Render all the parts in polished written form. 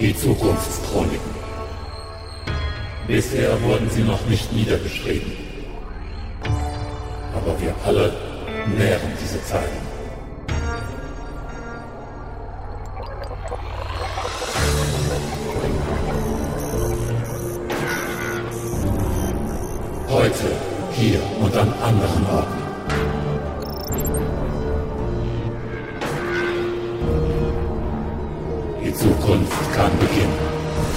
Die Zukunftschroniken. Bisher wurden sie noch nicht niedergeschrieben. Aber wir alle nähren diese Zeilen. Heute, hier und an anderen Orten. Die Zukunft kann beginnen.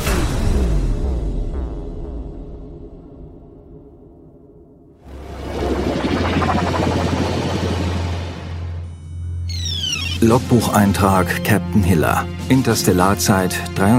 Logbucheintrag Captain Hiller. Interstellarzeit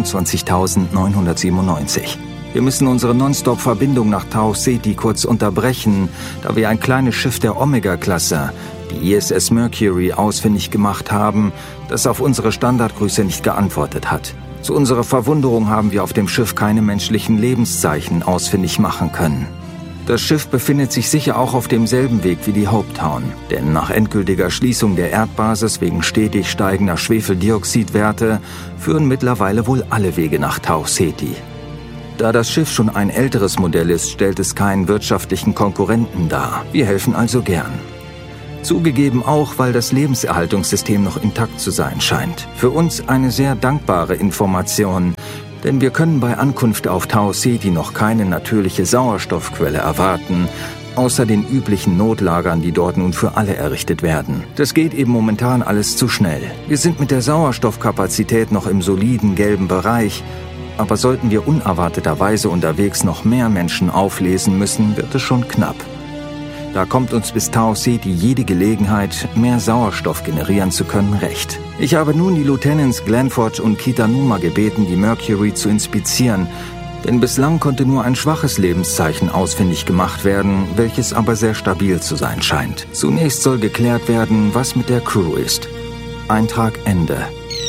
23.997. Wir müssen unsere Nonstop-Verbindung nach Tau Ceti kurz unterbrechen, da wir ein kleines Schiff der Omega-Klasse, die ISS Mercury, ausfindig gemacht haben, das auf unsere Standardgrüße nicht geantwortet hat. Zu unserer Verwunderung haben wir auf dem Schiff keine menschlichen Lebenszeichen ausfindig machen können. Das Schiff befindet sich sicher auch auf demselben Weg wie die Hopetown, denn nach endgültiger Schließung der Erdbasis wegen stetig steigender Schwefeldioxidwerte führen mittlerweile wohl alle Wege nach Tau Ceti. Da das Schiff schon ein älteres Modell ist, stellt es keinen wirtschaftlichen Konkurrenten dar. Wir helfen also gern. Zugegeben auch, weil das Lebenserhaltungssystem noch intakt zu sein scheint. Für uns eine sehr dankbare Information, denn wir können bei Ankunft auf Tau Ceti noch keine natürliche Sauerstoffquelle erwarten, außer den üblichen Notlagern, die dort nun für alle errichtet werden. Das geht eben momentan alles zu schnell. Wir sind mit der Sauerstoffkapazität noch im soliden gelben Bereich, aber sollten wir unerwarteterweise unterwegs noch mehr Menschen auflesen müssen, wird es schon knapp. Da kommt uns bis Tau Ceti jede Gelegenheit, mehr Sauerstoff generieren zu können, recht. Ich habe nun die Lieutenants Glenford und Kitanuma gebeten, die Mercury zu inspizieren, denn bislang konnte nur ein schwaches Lebenszeichen ausfindig gemacht werden, welches aber sehr stabil zu sein scheint. Zunächst soll geklärt werden, was mit der Crew ist. Eintrag Ende.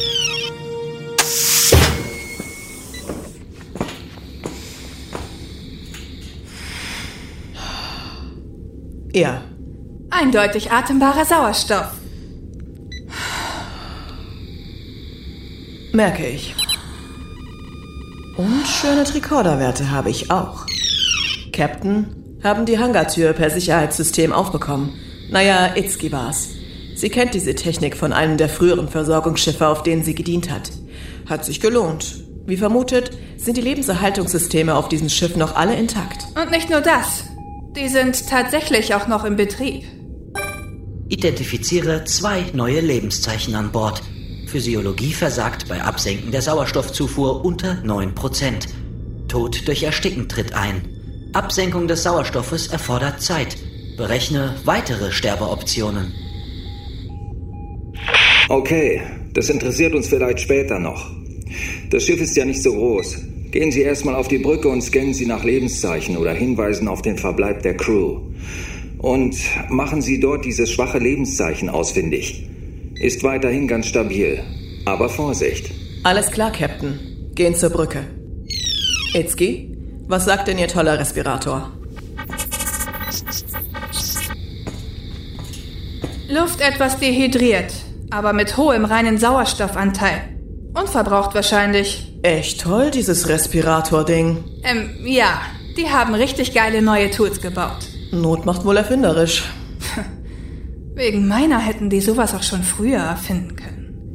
Ja. Eindeutig atembarer Sauerstoff. Merke ich. Und schöne Tricorder-Werte habe ich auch. Captain, haben die Hangartür per Sicherheitssystem aufbekommen. Naja, Itzki war's. Sie kennt diese Technik von einem der früheren Versorgungsschiffe, auf denen sie gedient hat. Hat sich gelohnt. Wie vermutet, sind die Lebenserhaltungssysteme auf diesem Schiff noch alle intakt. Und nicht nur das. Die sind tatsächlich auch noch im Betrieb. Identifiziere 2 neue Lebenszeichen an Bord. Physiologie versagt bei Absenken der Sauerstoffzufuhr unter 9%. Tod durch Ersticken tritt ein. Absenkung des Sauerstoffes erfordert Zeit. Berechne weitere Sterbeoptionen. Okay, das interessiert uns vielleicht später noch. Das Schiff ist ja nicht so groß. Gehen Sie erstmal auf die Brücke und scannen Sie nach Lebenszeichen oder Hinweisen auf den Verbleib der Crew. Und machen Sie dort dieses schwache Lebenszeichen ausfindig. Ist weiterhin ganz stabil. Aber Vorsicht. Alles klar, Captain. Gehen zur Brücke. Itzki, was sagt denn Ihr toller Respirator? Luft etwas dehydriert, aber mit hohem reinen Sauerstoffanteil. Unverbraucht wahrscheinlich. Echt toll, dieses Respirator-Ding. Ja, die haben richtig geile neue Tools gebaut. Not macht wohl erfinderisch. Wegen meiner hätten die sowas auch schon früher erfinden können.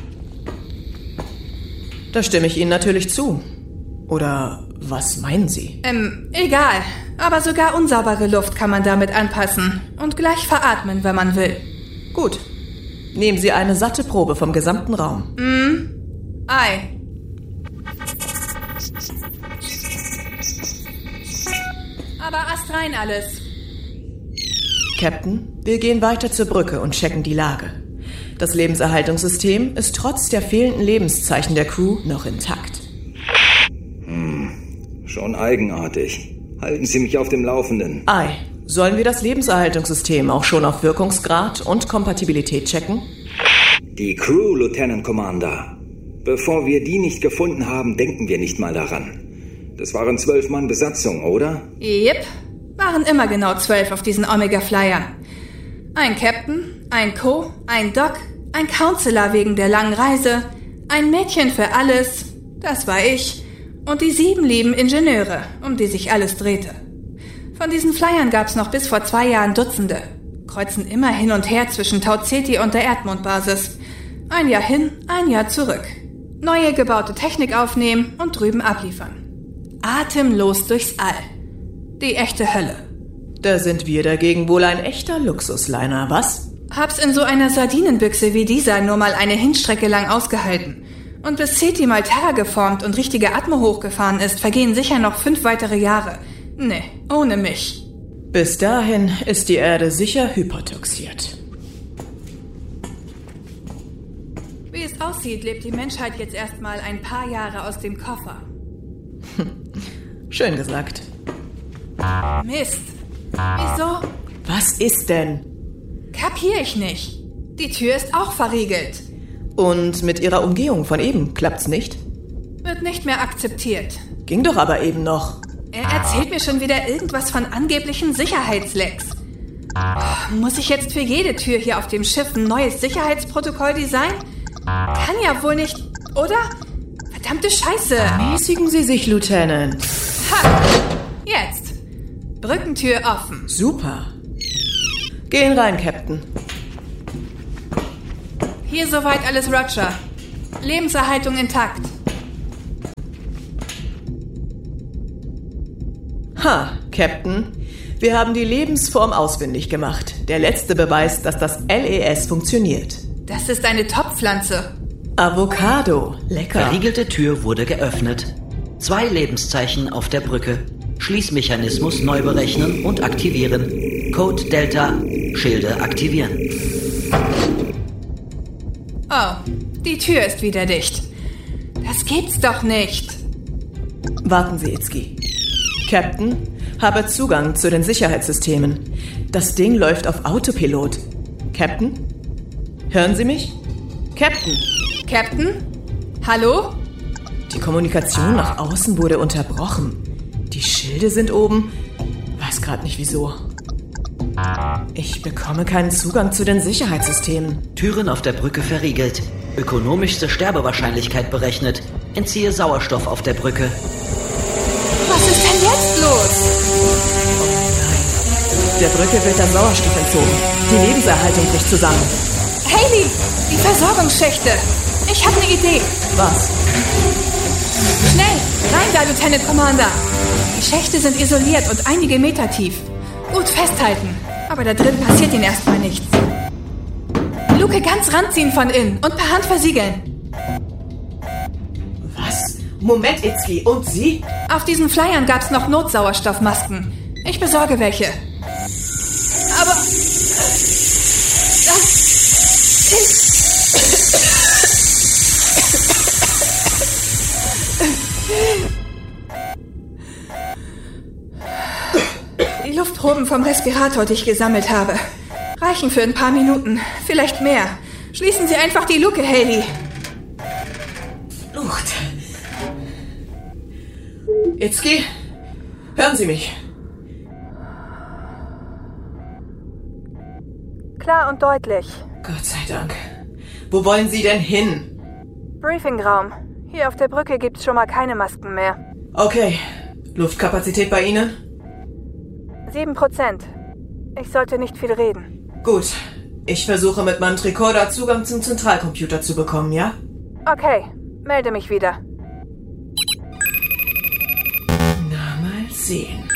Da stimme ich Ihnen natürlich zu. Oder was meinen Sie? Egal. Aber sogar unsaubere Luft kann man damit anpassen und gleich veratmen, wenn man will. Gut. Nehmen Sie eine satte Probe vom gesamten Raum. Ei. Aber astrein alles. Captain, wir gehen weiter zur Brücke und checken die Lage. Das Lebenserhaltungssystem ist trotz der fehlenden Lebenszeichen der Crew noch intakt. Schon eigenartig. Halten Sie mich auf dem Laufenden. Ei, sollen wir das Lebenserhaltungssystem auch schon auf Wirkungsgrad und Kompatibilität checken? Die Crew, Lieutenant Commander. Bevor wir die nicht gefunden haben, denken wir nicht mal daran. Das waren 12 Mann Besatzung, oder? Jep, waren immer genau 12 auf diesen Omega-Flyern. Ein Captain, ein Co., ein Doc, ein Counselor wegen der langen Reise, ein Mädchen für alles. Das war ich. Und die 7 lieben Ingenieure, um die sich alles drehte. Von diesen Flyern gab's noch bis vor 2 Jahren Dutzende. Kreuzen immer hin und her zwischen Tau Ceti und der Erdmondbasis. Ein Jahr hin, ein Jahr zurück. Neue gebaute Technik aufnehmen und drüben abliefern. Atemlos durchs All. Die echte Hölle. Da sind wir dagegen wohl ein echter Luxusliner, was? Hab's in so einer Sardinenbüchse wie dieser nur mal eine Hinstrecke lang ausgehalten. Und bis Ceti mal terrageformt und richtige Atmo hochgefahren ist, vergehen sicher noch 5 weitere Jahre. Nee, ohne mich. Bis dahin ist die Erde sicher hypotoxiert. Wie es aussieht, lebt die Menschheit jetzt erstmal ein paar Jahre aus dem Koffer. Schön gesagt. Mist. Wieso? Was ist denn? Kapier ich nicht. Die Tür ist auch verriegelt. Und mit ihrer Umgehung von eben klappt's nicht? Wird nicht mehr akzeptiert. Ging doch aber eben noch. Er erzählt mir schon wieder irgendwas von angeblichen Sicherheitslecks. Muss ich jetzt für jede Tür hier auf dem Schiff ein neues Sicherheitsprotokoll designen? Kann ja wohl nicht, oder? Verdammte Scheiße. Mäßigen Sie sich, Lieutenant. Ha! Jetzt. Brückentür offen. Super. Gehen rein, Captain. Hier soweit alles Roger. Lebenserhaltung intakt. Ha, Captain. Wir haben die Lebensform ausfindig gemacht. Der letzte Beweis, dass das LES funktioniert. Das ist eine Top-Pflanze. Avocado. Lecker. Verriegelte Tür wurde geöffnet. 2 Lebenszeichen auf der Brücke. Schließmechanismus neu berechnen und aktivieren. Code Delta. Schilde aktivieren. Oh, die Tür ist wieder dicht. Das gibt's doch nicht. Warten Sie, Itzki. Captain, habe Zugang zu den Sicherheitssystemen. Das Ding läuft auf Autopilot. Captain? Hören Sie mich? Captain? Captain? Hallo? Die Kommunikation nach außen wurde unterbrochen. Die Schilde sind oben. Weiß gerade nicht wieso. Ich bekomme keinen Zugang zu den Sicherheitssystemen. Türen auf der Brücke verriegelt. Ökonomischste Sterbewahrscheinlichkeit berechnet. Entziehe Sauerstoff auf der Brücke. Was ist denn jetzt los? Der Brücke wird der Sauerstoff entzogen. Die Lebenserhaltung bricht zusammen. Hayley, die Versorgungsschächte. Ich habe eine Idee. Was? Schnell, rein da, Lieutenant Commander. Die Schächte sind isoliert und einige Meter tief. Gut festhalten, aber da drin passiert ihnen erstmal nichts. Luke ganz ranziehen von innen und per Hand versiegeln. Was? Moment, Itzki. Und Sie? Auf diesen Flyern gab's noch Notsauerstoffmasken. Ich besorge welche. Aber das ist... Die Luftproben vom Respirator, die ich gesammelt habe, reichen für ein paar Minuten, vielleicht mehr. Schließen Sie einfach die Luke, Hayley. Lucht. Itzki, hören Sie mich. Klar und deutlich. Gott sei Dank. Wo wollen Sie denn hin? Briefingraum. Hier auf der Brücke gibt's schon mal keine Masken mehr. Okay. Luftkapazität bei Ihnen? 7%. Ich sollte nicht viel reden. Gut. Ich versuche mit meinem Tricorder Zugang zum Zentralcomputer zu bekommen, ja? Okay, melde mich wieder. Na, mal sehen.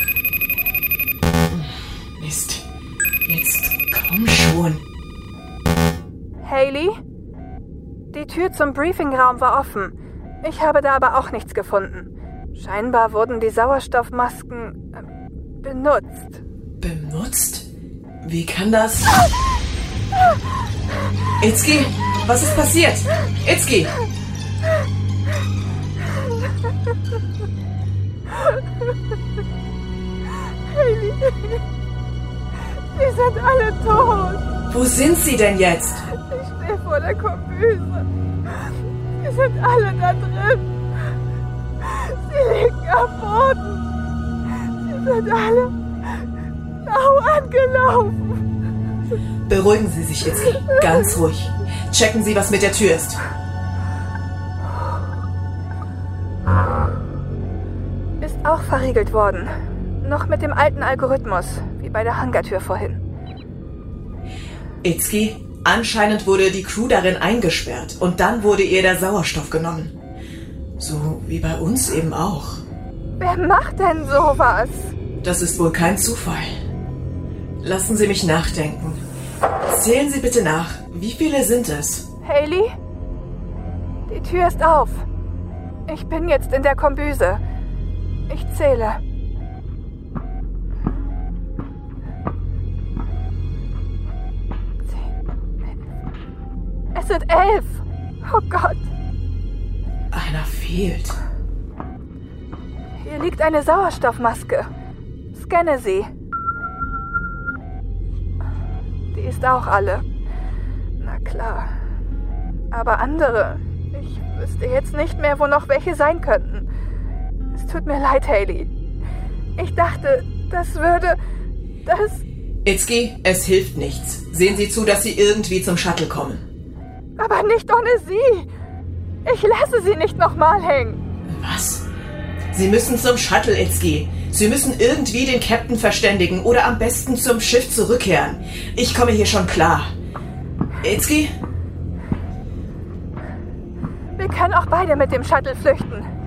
Mist. Jetzt komm schon. Hayley? Die Tür zum Briefingraum war offen. Ich habe da aber auch nichts gefunden. Scheinbar wurden die Sauerstoffmasken benutzt. Benutzt? Wie kann das? Itzki, was ist passiert? Itzki! Hayley, sie sind alle tot. Wo sind Sie denn jetzt? Ich stehe vor der Kombüse. Sie sind alle da drin. Sie liegen am Boden. Sie sind alle blau angelaufen. Beruhigen Sie sich, Itzki. Ganz ruhig. Checken Sie, was mit der Tür ist. auch verriegelt worden. Noch mit dem alten Algorithmus, wie bei der Hangartür vorhin. Itsuki, anscheinend wurde die Crew darin eingesperrt und dann wurde ihr der Sauerstoff genommen. So wie bei uns eben auch. Wer macht denn sowas? Das ist wohl kein Zufall. Lassen Sie mich nachdenken. Zählen Sie bitte nach. Wie viele sind es? Hayley? Die Tür ist auf. Ich bin jetzt in der Kombüse. Ich zähle. 10. Es sind 11. Oh Gott. Einer fehlt. Hier liegt eine Sauerstoffmaske. Scanne sie. Die ist auch alle. Na klar. Aber andere. Ich wüsste jetzt nicht mehr, wo noch welche sein könnten. Es tut mir leid, Hayley. Ich dachte, das würde... Itsuki, es hilft nichts. Sehen Sie zu, dass Sie irgendwie zum Shuttle kommen. Aber nicht ohne Sie. Ich lasse Sie nicht nochmal hängen. Was? Sie müssen zum Shuttle, Itsuki. Sie müssen irgendwie den Captain verständigen oder am besten zum Schiff zurückkehren. Ich komme hier schon klar. Itsuki? Wir können auch beide mit dem Shuttle flüchten.